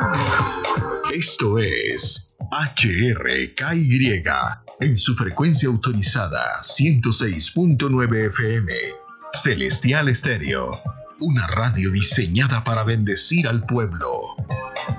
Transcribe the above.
Esto es HRKY en su frecuencia autorizada 106.9 FM. Celestial Estéreo, una radio diseñada para bendecir al pueblo.